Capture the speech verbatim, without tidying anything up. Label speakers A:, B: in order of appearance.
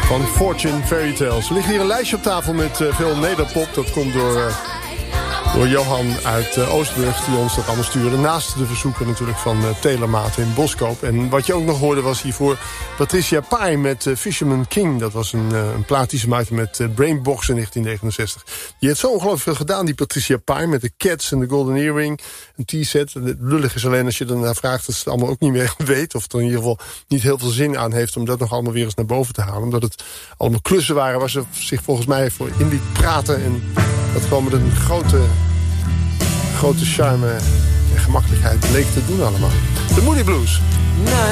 A: van Fortune Fairy Tales. Er ligt hier een lijstje op tafel met uh, veel nederpop. Dat komt door, uh, door Johan uit uh, Oostburg, die ons dat allemaal stuurde. Naast de verzoeken natuurlijk van uh, Telemaat in Boskoop. En wat je ook nog hoorde was hiervoor Patricia Pai met uh, Fisherman King. Dat was een, uh, een plaat die ze maakte met uh, Brainbox in negentien negenenzestig. Die heeft zo ongelooflijk veel gedaan, die Patricia Pai, met de Cats en de Golden Earring, een T-set. Het lullig is alleen als je ernaar vraagt dat ze het allemaal ook niet meer weet. Of er in ieder geval niet heel veel zin aan heeft om dat nog allemaal weer eens naar boven te halen. Omdat het allemaal klussen waren waar ze zich volgens mij voor in liet praten. En dat gewoon met een grote, grote charme en gemakkelijkheid leek te doen allemaal. De Moody Blues.